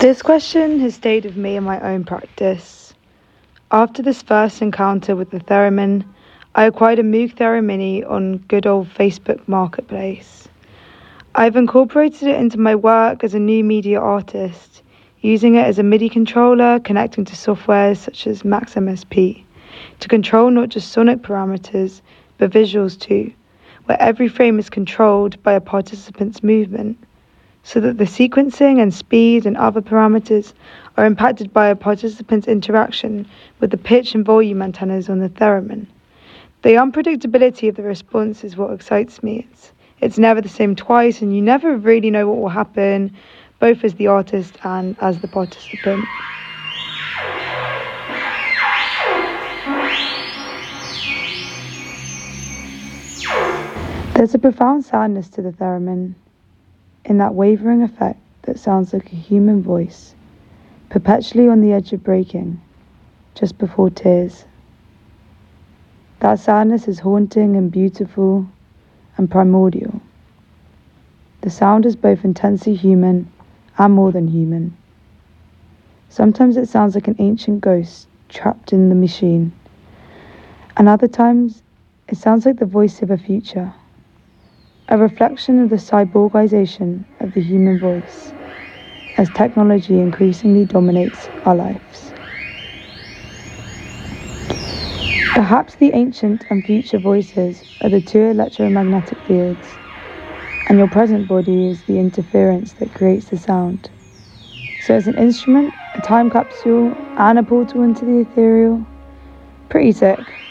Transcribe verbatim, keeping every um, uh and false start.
This question has stayed with me in my own practice. After this first encounter with the theremin, I acquired a Moog Theremin on good old Facebook Marketplace. I've incorporated it into my work as a new media artist, using it as a MIDI controller connecting to softwares such as Max M S P to control not just sonic parameters, but visuals too, where every frame is controlled by a participant's movement, so that the sequencing and speed and other parameters are impacted by a participant's interaction with the pitch and volume antennas on the theremin. The unpredictability of the response is what excites me. It's, it's never the same twice, and you never really know what will happen, both as the artist and as the participant. There's a profound sadness to the theremin, in that wavering effect that sounds like a human voice, perpetually on the edge of breaking, just before tears. That sadness is haunting and beautiful and primordial. The sound is both intensely human and more than human. Sometimes it sounds like an ancient ghost trapped in the machine, and other times it sounds like the voice of a future, a reflection of the cyborgization of the human voice as technology increasingly dominates our lives. Perhaps the ancient and future voices are the two electromagnetic fields, and your present body is the interference that creates the sound. So it's an instrument, a time capsule, and a portal into the ethereal. Pretty sick.